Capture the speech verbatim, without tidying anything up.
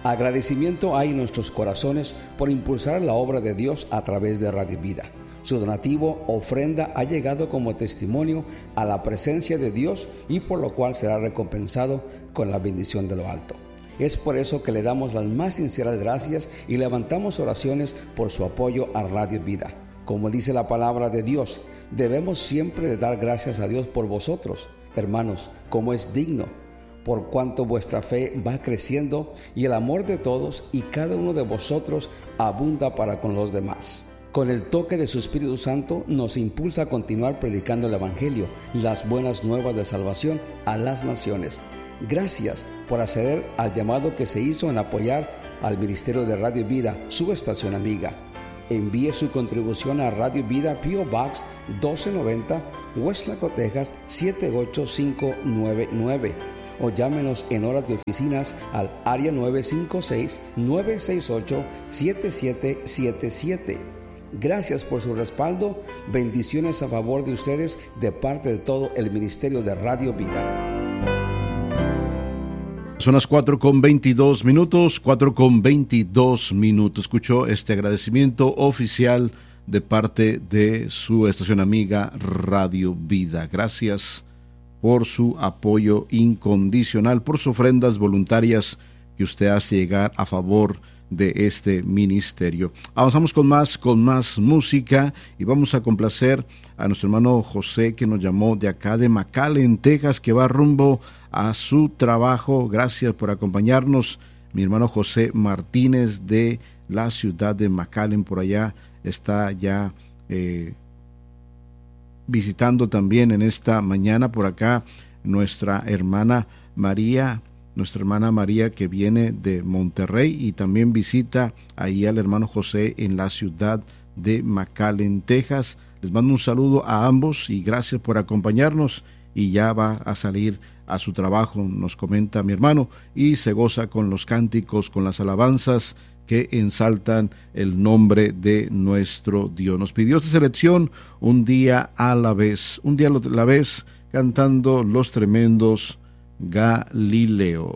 Agradecimiento hay en nuestros corazones por impulsar la obra de Dios a través de Radio Vida. Su donativo, ofrenda, ha llegado como testimonio a la presencia de Dios y por lo cual será recompensado con la bendición de lo alto. Es por eso que le damos las más sinceras gracias y levantamos oraciones por su apoyo a Radio Vida. Como dice la palabra de Dios, debemos siempre de dar gracias a Dios por vosotros, hermanos, como es digno, por cuanto vuestra fe va creciendo y el amor de todos y cada uno de vosotros abunda para con los demás. Con el toque de su Espíritu Santo nos impulsa a continuar predicando el Evangelio, las buenas nuevas de salvación a las naciones. Gracias por acceder al llamado que se hizo en apoyar al Ministerio de Radio Vida, su estación amiga. Envíe su contribución a Radio Vida, P O Box doce noventa, Westlaco, Texas siete ocho cinco nueve nueve, o llámenos en horas de oficinas al área nueve cinco seis, nueve seis ocho, siete siete siete siete. Gracias por su respaldo. Bendiciones a favor de ustedes de parte de todo el Ministerio de Radio Vida. Son las cuatro con veintidós minutos, cuatro con veintidós minutos. Escuchó este agradecimiento oficial de parte de su estación amiga Radio Vida. Gracias por su apoyo incondicional, por sus ofrendas voluntarias que usted hace llegar a favor de este ministerio. Avanzamos con más, con más música y vamos a complacer a nuestro hermano José, que nos llamó de acá de McAllen, Texas, que va rumbo a su trabajo. Gracias por acompañarnos, mi hermano José Martínez de la ciudad de McAllen, por allá está ya eh, visitando también en esta mañana. Por acá nuestra hermana María, nuestra hermana María, que viene de Monterrey y también visita ahí al hermano José en la ciudad de McAllen, Texas. Les mando un saludo a ambos y gracias por acompañarnos, y ya va a salir a su trabajo, nos comenta mi hermano, y se goza con los cánticos, con las alabanzas que ensaltan el nombre de nuestro Dios. Nos pidió esta selección, Un día a la vez, un día a la vez, cantando Los Tremendos Galileo.